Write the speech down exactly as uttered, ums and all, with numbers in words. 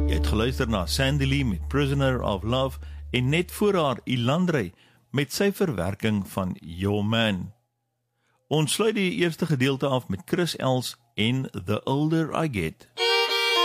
Jy het geluister na Sandy Lee met Prisoner of Love en net voor haar Ilandre met sy verwerking van Your Man. Ons sluit die eerste gedeelte af met Chris Els en The Older I Get.